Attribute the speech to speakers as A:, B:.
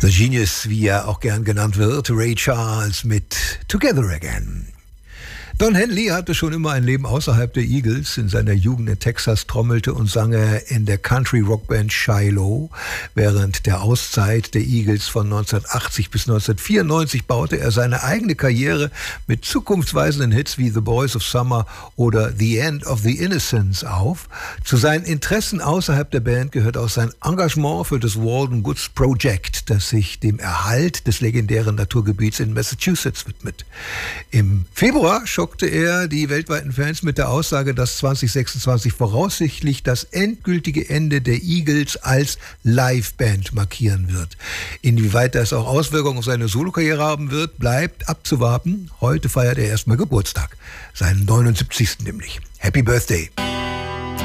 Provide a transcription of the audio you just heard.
A: The Genius, wie er auch gern genannt wird, Ray Charles mit Together Again. Don Henley hatte schon immer ein Leben außerhalb der Eagles. In seiner Jugend in Texas trommelte und sang er in der Country-Rock-Band Shiloh. Während der Auszeit der Eagles von 1980 bis 1994 baute er seine eigene Karriere mit zukunftsweisenden Hits wie The Boys of Summer oder The End of the Innocents auf. Zu seinen Interessen außerhalb der Band gehört auch sein Engagement für das Walden Woods Project, das sich dem Erhalt des legendären Naturgebiets in Massachusetts widmet. Im Februar schockte er die weltweiten Fans mit der Aussage, dass 2026 voraussichtlich das endgültige Ende der Eagles als Liveband markieren wird. Inwieweit das auch Auswirkungen auf seine Solokarriere haben wird, bleibt abzuwarten. Heute feiert er erstmal Geburtstag, seinen 79. nämlich. Happy Birthday!